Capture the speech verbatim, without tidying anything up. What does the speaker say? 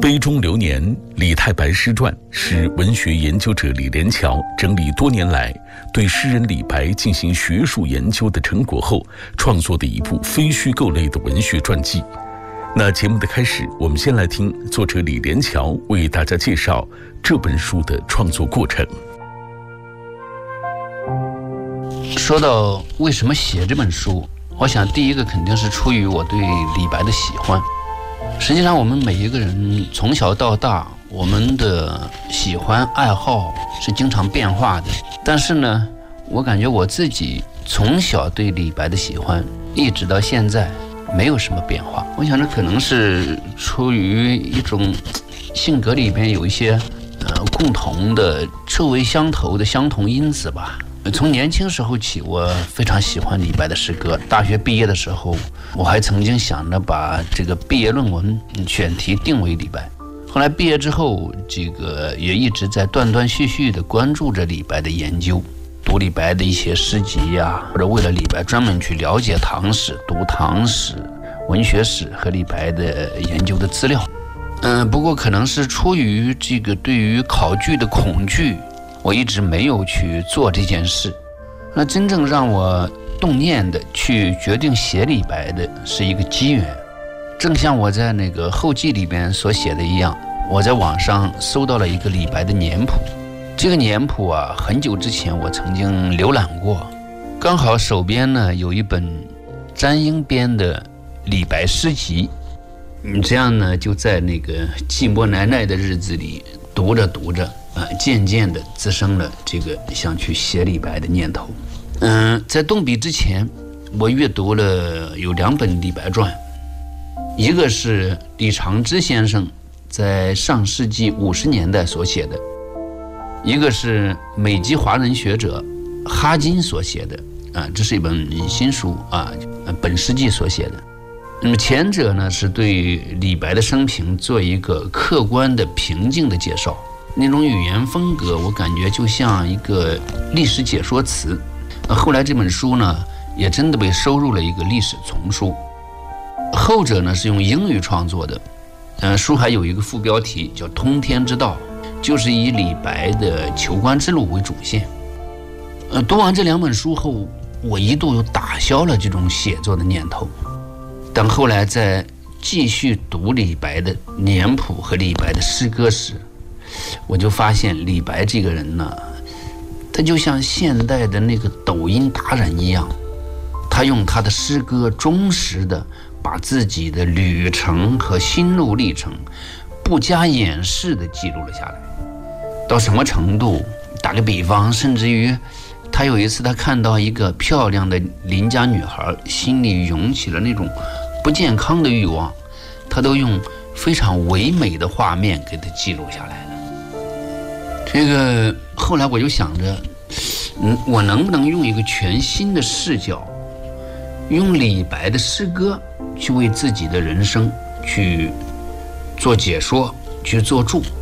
杯中流年·李太白诗传是文学研究者李连桥整理多年来对诗人李白进行学术研究的成果后创作的一部非虚构类的文学传记。那节目的开始，我们先来听作者李连桥为大家介绍这本书的创作过程。 说到为什么写这本书，我想第一个肯定是出于我对李白的喜欢。实际上我们每一个人从小到大，我们的喜欢爱好是经常变化的，但是呢，我感觉我自己从小对李白的喜欢一直到现在没有什么变化。我想这可能是出于一种性格里边有一些呃共同的臭味相投的相同因子吧。从年轻时候起，我非常喜欢李白的诗歌。大学毕业的时候，我还曾经想着把这个毕业论文选题定为李白。后来毕业之后，这个也一直在断断续续地关注着李白的研究，读李白的一些诗集呀，或者为了李白专门去了解唐史，读唐史、文学史和李白的研究的资料。嗯，不过可能是出于这个对于考据的恐惧，我一直没有去做这件事。那真正让我动念的去决定写李白的是一个机缘。正像我在那个后记里边所写的一样，我在网上搜到了一个李白的年谱。这个年谱啊，很久之前我曾经浏览过，刚好手边呢有一本詹英编的李白诗集。嗯，这样呢就在那个寂寞难耐的日子里读着读着啊，渐渐地滋生了这个想去写李白的念头。嗯，在动笔之前，我阅读了有两本李白传，一个是李长之先生在上世纪五十年代所写的，一个是美籍华人学者哈金所写的啊，这是一本新书啊，本世纪所写的。那么前者呢是对李白的生平做一个客观的平静的介绍，那种语言风格我感觉就像一个历史解说词。后来这本书呢也真的被收入了一个历史丛书。后者呢是用英语创作的，呃，书还有一个副标题叫通天之道，就是以李白的求官之路为主线。呃，读完这两本书后，我一度又打消了这种写作的念头。等后来在继续读李白的年谱和李白的诗歌时，我就发现李白这个人呢，他就像现代的那个抖音达人一样，他用他的诗歌忠实的把自己的旅程和心路历程不加掩饰的记录了下来。到什么程度？打个比方，甚至于他有一次他看到一个漂亮的邻家女孩，心里涌起了那种不健康的欲望，他都用非常唯美的画面给他记录下来了。这个后来我就想着，嗯，我能不能用一个全新的视角，用李白的诗歌去为自己的人生去做解说，去做注。